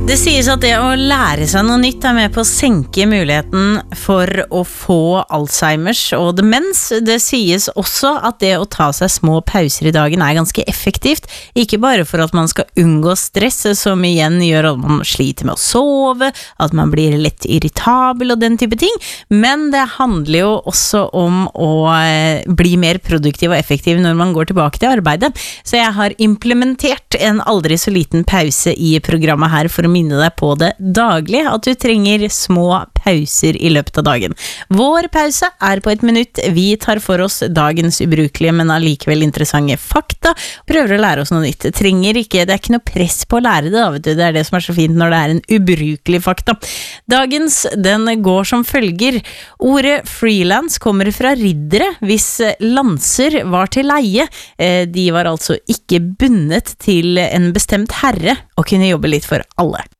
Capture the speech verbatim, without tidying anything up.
Det sies at det å lære seg noe nytt er med på å senke muligheten for å få Alzheimers og demens. Det sies også at det å ta seg små pauser i dagen er ganske effektivt, ikke bare for at man skal unngå stress, som igjen gjør at man sliter med å sove, at man blir lett irritabel og den type ting, men det handler jo også om å bli mer produktiv og effektiv når man går tilbake til arbeidet. Så jeg har implementert en aldri så liten pause i programmet her for å minne deg på det daglig, at du trenger små pauser i løpet av dagen. Vår pause er på et minutt. Vi tar for oss dagens ubrukelige, men allikevel interessante fakta. Prøver å lære oss noe nytt. Trenger ikke, det er ikke noe press på å lære det, da, vet du. Det er det som er så fint når det er en ubrukelig fakta. Dagens, den går som følger. Ordet freelance kommer fra riddere hvis lanser var til leie. De var altså ikke bundet til en bestemt herre og kunne jobbe litt for alle.